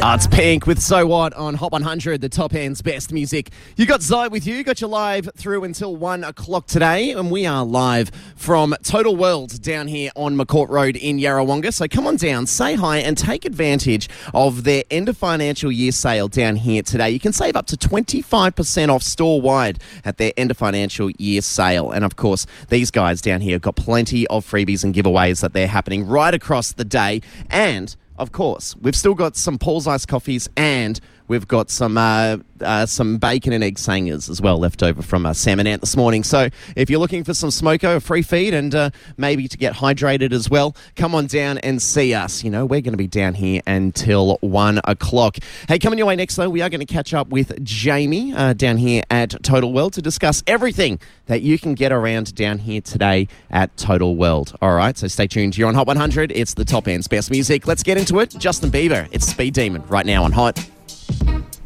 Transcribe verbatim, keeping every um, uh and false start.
Oh, it's Pink with So What on Hot one hundred, the top end's best music. You got Zai with you, got you live through until one o'clock today, and we are live from Total World down here on McCourt Road in Yarrawonga. So come on down, say hi, and take advantage of their end of financial year sale down here today. You can save up to twenty-five percent off store-wide at their end of financial year sale. And of course, these guys down here have got plenty of freebies and giveaways that they're happening right across the day. And of course, we've still got some Paul's Iced Coffees and we've got some uh, uh, some bacon and egg sangers as well left over from uh, Sam and Ant this morning. So if you're looking for some smoko, a free feed, and uh, maybe to get hydrated as well, come on down and see us. You know, we're going to be down here until one o'clock. Hey, coming your way next, though, we are going to catch up with Jamie uh, down here at Total World to discuss everything that you can get around down here today at Total World. All right, so stay tuned. You're on Hot one hundred. It's the top end's best music. Let's get into it. Justin Bieber, it's Speed Demon right now on Hot.